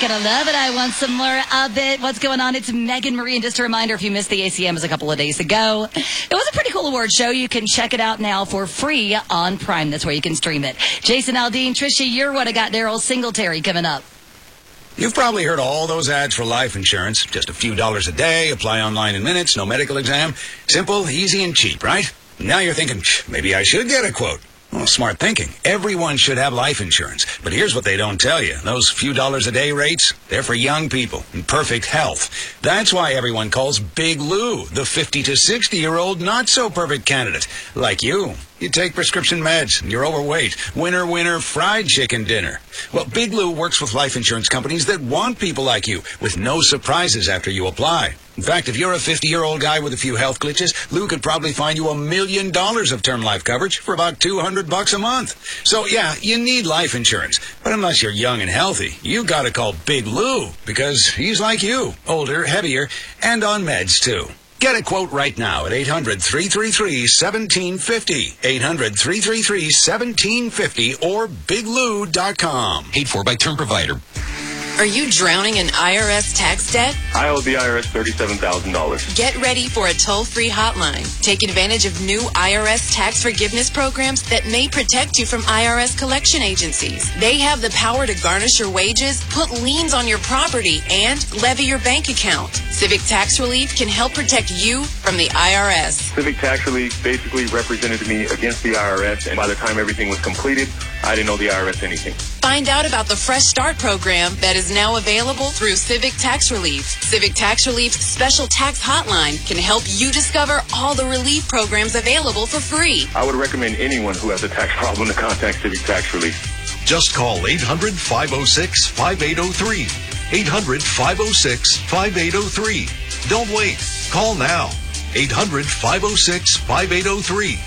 gonna love it. I want some more of it. What's going on? It's Megan Marie. And just a reminder, if you missed the ACMs a couple of days ago, it was a pretty cool award show. You can check it out now for free on Prime. That's where you can stream it. Jason Aldean, Trisha, you're what I got Daryl Singletary coming up. You've probably heard all those ads for life insurance. Just a few dollars a day, apply online in minutes, no medical exam. Simple, easy, and cheap, right? Now you're thinking, maybe I should get a quote. Well, smart thinking. Everyone should have life insurance. But here's what they don't tell you. Those few dollars a day rates, they're for young people in perfect health. That's why everyone calls Big Lou the 50 to 60-year-old not-so-perfect candidate. Like you. You take prescription meds, and you're overweight. Winner, winner, fried chicken dinner. Well, Big Lou works with life insurance companies that want people like you, with no surprises after you apply. In fact, if you're a 50-year-old guy with a few health glitches, Lou could probably find you $1 million of term life coverage for about $200 a month. So, yeah, you need life insurance. But unless you're young and healthy, you gotta call Big Lou, because he's like you, older, heavier, and on meds, too. Get a quote right now at 800-333-1750, 800-333-1750, or biglou.com. Paid for by Term Provider. Are you drowning in IRS tax debt? I owe the IRS $37,000. Get ready for a toll-free hotline. Take advantage of new IRS tax forgiveness programs that may protect you from IRS collection agencies. They have the power to garnish your wages, put liens on your property, and levy your bank account. Civic Tax Relief can help protect you from the IRS. Civic Tax Relief basically represented me against the IRS, and by the time everything was completed, I didn't owe the IRS anything. Find out about the Fresh Start program that is now available through Civic Tax Relief. Civic Tax Relief's special tax hotline can help you discover all the relief programs available for free. I would recommend anyone who has a tax problem to contact Civic Tax Relief. Just call 800-506-5803. 800-506-5803. Don't wait. Call now. 800-506-5803.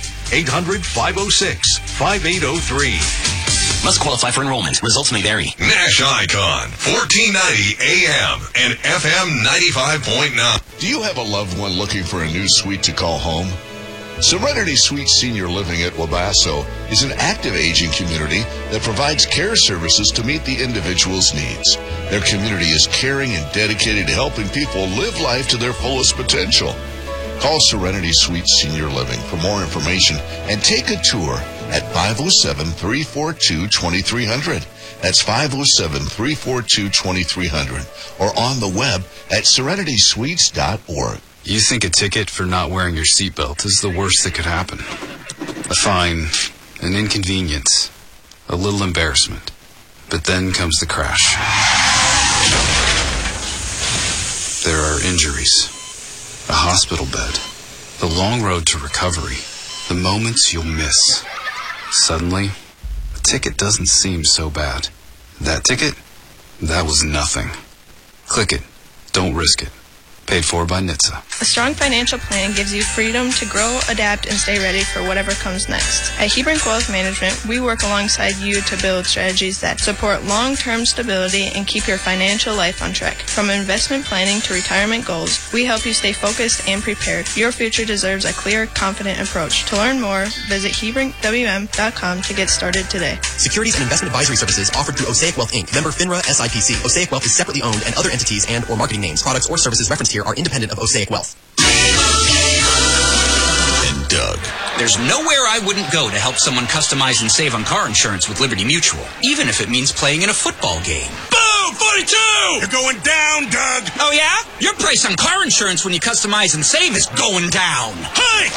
800-506-5803. Must qualify for enrollment. Results may vary. Nash Icon, 1490 AM and FM 95.9. Do you have a loved one looking for a new suite to call home? Serenity Suite Senior Living at Wabasso is an active aging community that provides care services to meet the individual's needs. Their community is caring and dedicated to helping people live life to their fullest potential. Call Serenity Suite Senior Living for more information and take a tour at 507-342-2300. That's 507-342-2300. Or on the web at serenitysuites.org. You think a ticket for not wearing your seatbelt is the worst that could happen. A fine, an inconvenience, a little embarrassment. But then comes the crash. There are injuries, a hospital bed, the long road to recovery, the moments you'll miss. Suddenly, a ticket doesn't seem so bad. That ticket? That was nothing. Click it. Don't risk it. Paid for by NHTSA. A strong financial plan gives you freedom to grow, adapt, and stay ready for whatever comes next. At Hebrink Wealth Management, we work alongside you to build strategies that support long-term stability and keep your financial life on track. From investment planning to retirement goals, we help you stay focused and prepared. Your future deserves a clear, confident approach. To learn more, visit HebrinkWM.com to get started today. Securities and investment advisory services offered through Osaic Wealth Inc., member FINRA SIPC. Osaic Wealth is separately owned, and other entities and or marketing names, products, or services referenced here are independent of Osaic Wealth. And Doug. There's nowhere I wouldn't go to help someone customize and save on car insurance with Liberty Mutual, even if it means playing in a football game. Boom! 42! You're going down, Doug. Oh, yeah? Your price on car insurance when you customize and save is going down. Hey!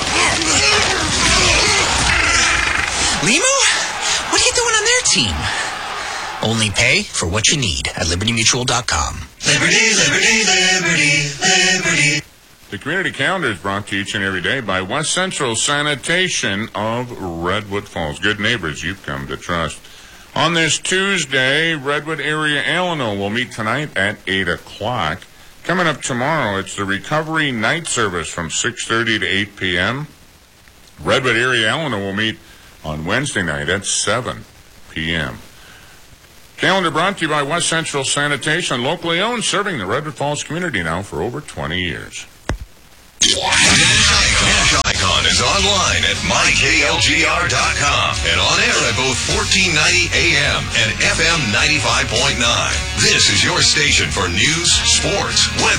Limu? What are you doing on their team? Only pay for what you need at libertymutual.com. Liberty, liberty, liberty, liberty. The community calendar is brought to you each and every day by West Central Sanitation of Redwood Falls. Good neighbors you've come to trust. On this Tuesday, Redwood area Alano will meet tonight at 8 o'clock. Coming up tomorrow, it's the Recovery Night Service from 6:30 to 8 p.m. Redwood area Alano will meet on Wednesday night at 7 p.m. Calendar brought to you by West Central Sanitation, locally owned, serving the Redwood Falls community now for over 20 years. Nash Icon is online at myklgr.com and on air at both 1490 AM and FM 95.9. This is your station for news, sports, weather,